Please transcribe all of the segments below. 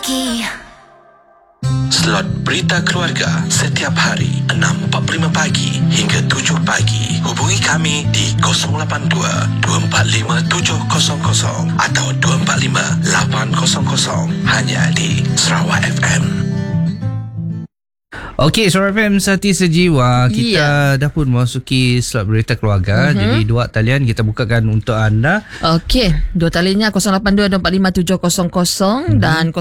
Slot Berita Keluarga setiap hari 6.45 pagi hingga 7 pagi. Hubungi kami di 082 245 700 atau 245 800 hanya di Sarawak FM. Okey, Sarawak FM Sati Sejiwa. Kita dah pun memasuki slot Berita Keluarga. Jadi dua talian kita bukakan untuk anda. Okey, dua taliannya 082-245-700 dan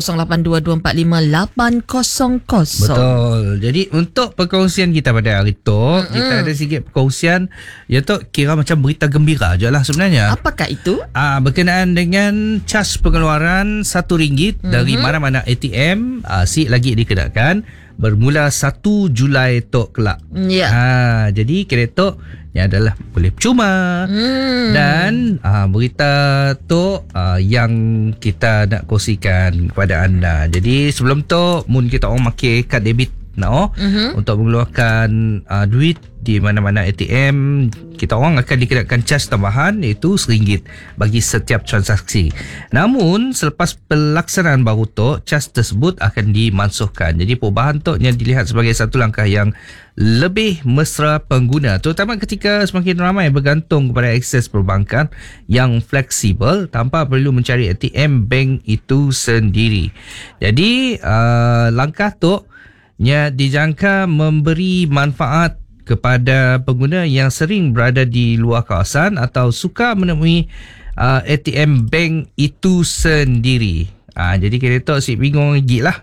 082-245-800. Betul. Jadi untuk perkongsian kita pada hari tu, kita ada sikit perkongsian iaitu kira macam berita gembira je lah sebenarnya. Apakah itu? Berkenaan dengan cas pengeluaran RM1 dari mana-mana ATM lagi dikenakan bermula 1 Julai tok kelak. Ya. Jadi kereta ni adalah boleh percuma. Dan berita tu yang kita nak kongsikan kepada anda. Jadi sebelum tu mun kita orang pakai kad debit untuk mengeluarkan duit di mana-mana ATM, kita orang akan dikenakan cas tambahan iaitu RM1 bagi setiap transaksi. Namun selepas pelaksanaan baru tu, cas tersebut akan dimansuhkan. Jadi perubahan tu yang dilihat sebagai satu langkah yang lebih mesra pengguna, terutama ketika semakin ramai bergantung kepada akses perbankan yang fleksibel tanpa perlu mencari ATM bank itu sendiri. Jadi langkah tu dijangka memberi manfaat kepada pengguna yang sering berada di luar kawasan atau suka menemui ATM bank itu sendiri. Jadi kereta si bingung gig lah.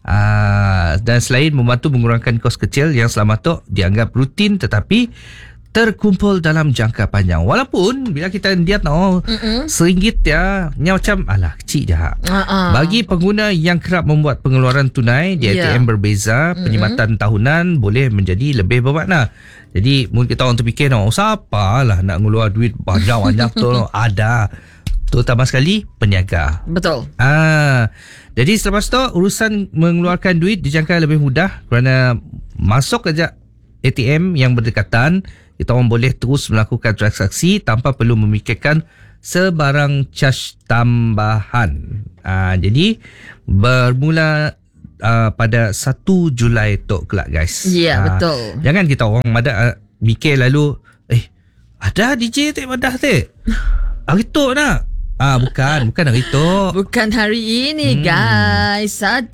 Dan selain membantu mengurangkan kos kecil yang selama tu dianggap rutin tetapi terkumpul dalam jangka panjang. Walaupun bila kita lihat RM1 ya, macam alah kecil je. Bagi pengguna yang kerap membuat pengeluaran tunai di ATM berbeza, perkhidmatan tahunan boleh menjadi lebih bermakna. Jadi mungkin kita orang terfikir siapa lah nak ngeluar duit banyak-banyak tu. Ada, terutama sekali peniaga. Betul. Jadi selepas tu urusan mengeluarkan duit dijangka lebih mudah kerana masuk aja ATM yang berdekatan, kita orang boleh terus melakukan transaksi tanpa perlu memikirkan sebarang cas tambahan. Jadi bermula pada 1 Julai tok kelak guys. Ya, betul. Jangan kita orang madak mikir lalu ada DJ tak madah tak? Hari tu nak. Bukan hari tu. Bukan hari ini guys. 1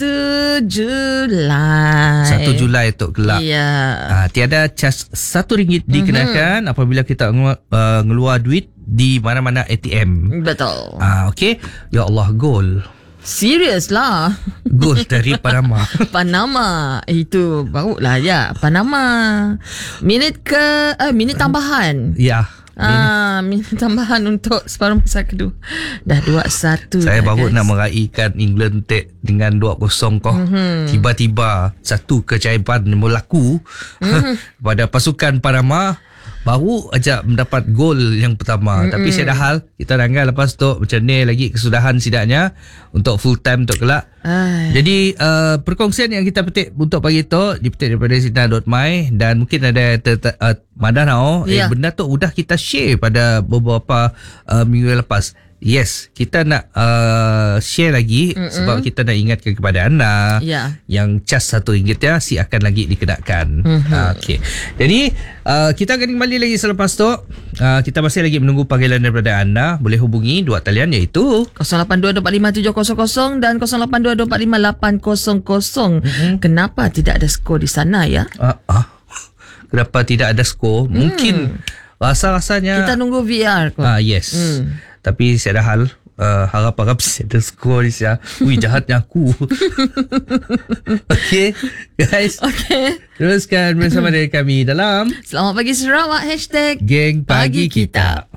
Julai. 1 Julai tok kelak. Ya. Tiada cas RM1 dikenakan apabila kita ngeluar duit di mana-mana ATM. Betul. Okey. Ya Allah, gol. Serius lah. Gol dari Panama. Panama. Itu barulah ya. Panama. Minit tambahan. Ya. Minit tambahan untuk separuh masa kedua. Dah 2-1. Saya baru guys nak meraihkan England take dengan 2-0 kau. Tiba-tiba satu keajaiban berlaku pada pasukan Panama. Baru aja mendapat gol yang pertama. Tapi saya dah hal, kita ranggai lepas tu macam ni lagi kesudahan sidaknya untuk full time untuk kelak. Jadi perkongsian yang kita petik untuk pagi tu dipetik daripada Sinar.my dan mungkin ada madah benda tu udah kita share pada beberapa minggu lepas. Yes, kita nak share lagi sebab kita nak ingatkan kepada anda yang cas RM1 ya akan lagi dikenakan. Okey. Jadi kita akan kembali lagi selepas tu. Kita masih lagi menunggu panggilan daripada anda. Boleh hubungi dua talian iaitu 082-245-700 dan 082-245-800. Kenapa tidak ada skor di sana ya? Kenapa tidak ada skor? Mungkin rasa-rasanya kita nunggu VR kot. Yes. Tapi saya dah hal harap-harap saya ada skor ya. Jahatnya aku. Okey guys. Teruskan bersama dengan kami dalam Selamat Pagi Sarawak #Geng Pagi Kita.